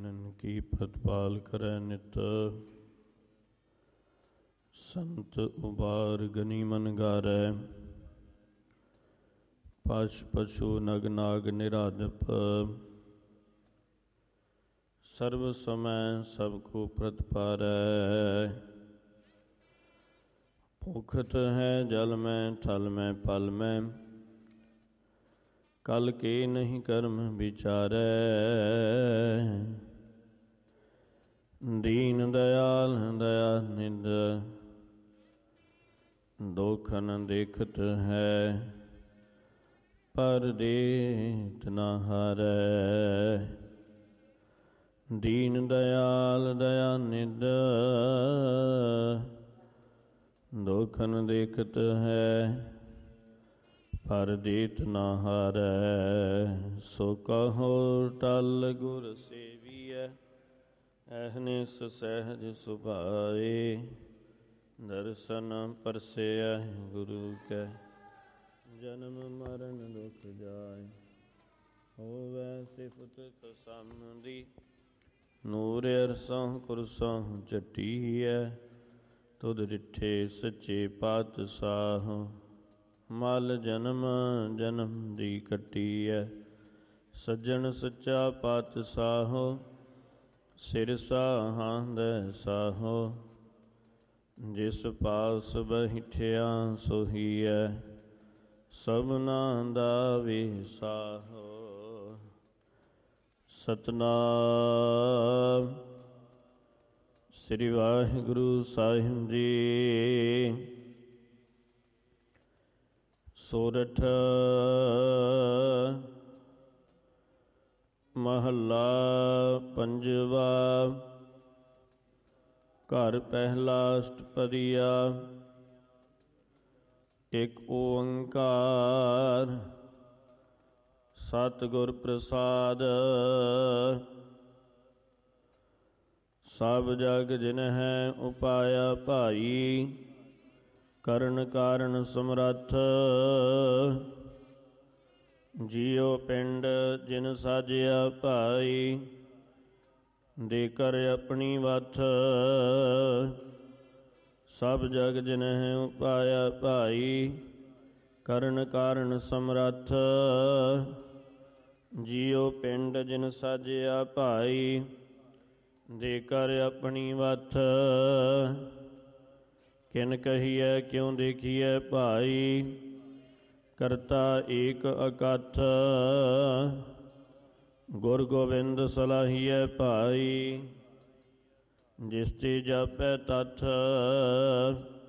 ਦੀਨਨ ਕੀ ਪ੍ਰਤਪਾਲ ਕਰੈ ਨਿਤ। ਸੰਤ ਉਬਾਰ ਗਨੀ ਮਨ ਗਾਰੈ, ਪਸ਼ ਪਸ਼ੂ ਨਗ ਨਾਗ ਨਿਰਾਦਪ। ਸਰਬ ਸਮੈ ਸਭ ਕੋ ਪ੍ਰਤਪਾਰੈ, ਭੁਖਤ ਹੈ ਜਲ ਮੈਂ ਥਲ ਮੈਂ ਪਲ ਮੈਂ। ਕਲ ਕੇ ਨਹੀਂ ਕਰਮ ਵਿਚਾਰੈ, ਦੀਨ ਦਇਆਲ ਦਇਆ ਨਿਧ। ਦੁਖ ਨ ਦੇਖਤ ਹੈ, ਪਰ ਦੇਤ ਨ ਹਾਰੈ। ਦੀਨ ਦਇਆਲ ਦਇਆ ਨਿਧ, ਦੁਖ ਨ ਦੇਖਤ ਹੈ, ਪਰ ਦੇਤ ਨ ਹਾਰੈ। ਸੋ ਕਹੋ ਟਲ ਗੁਰ ਸੇਵੀਐ, ਅਹਨਿਸ ਸਹਿਜ ਸੁਭਾਏ। ਦਰਸ਼ਨ ਪਰਸੈ ਗੁਰੂ ਕੈ, ਜਨਮ ਮਰਨ ਦੁਖ ਜਾਏ। ਹੋਵੈ ਸਿਫਤ ਤਸੰਮਦੀ, ਨੂਰ ਅਰਸੋਂ ਕੁਰਸੋਂ ਚਟੀਐ। ਤੁਧ ਡਿਠੇ ਸੱਚੇ ਪਾਤਸ਼ਾਹ, ਮਲ ਜਨਮ ਜਨਮ ਦੀ ਕੱਟੀਐ। ਸੱਜਣ ਸੱਚਾ ਪਾਤਸ਼ਾਹ, ਸਿਰ ਸਾਹਾਂਦੈ ਸਾਹੋ। ਜਿਸ ਪਾਸ ਬੈਠਿਆ ਸੋਹੀਐ, ਸਭਨਾ ਦਾ ਵਿਸਾਹੋ। ਸਤਿਨਾਮ ਸ੍ਰੀ ਵਾਹਿਗੁਰੂ ਸਾਹਿਬ ਜੀ। ਸੋਰਠ ਮਹੱਲਾ ਪੰਜਵਾ। ਘਰ ਪਹਿਲਾ ਅਸ਼ਟਪਦੀਆ। ਇਕ ਓੰਕਾਰ ਸਤਿਗੁਰ ਪ੍ਰਸਾਦ। ਸਭ ਜਗ ਜਿਨਹਿ ਉਪਾਇਆ ਭਾਈ, ਕਰਨ ਕਾਰਨ ਸਮਰੱਥ। ਜੀਉ ਪਿੰਡ ਜਿਨ ਸਾਜਿਆ ਭਾਈ, ਦੇ ਕਰ ਆਪਣੀ ਵਥ। ਸਭ ਜਗ ਜਿਨਹਿ ਉਪਾਇਆ ਭਾਈ, ਕਰਨ ਕਾਰਨ ਸਮਰੱਥ। ਜੀਉ ਪਿੰਡ ਜਿਨ ਸਾਜਿਆ ਭਾਈ, ਦੇ ਕਰ ਆਪਣੀ ਵਥ। ਕਿਨ ਕਹੀਐ ਕਿਉ ਦੇਖੀਐ ਭਾਈ, ਕਰਤਾ ਏਕ ਅਕਥ। ਗੁਰ ਗੋਬਿੰਦ ਸਲਾਹੀਐ ਭਾਈ, ਜਿਸ ਤੇ ਜਾਪੈ ਤਥ।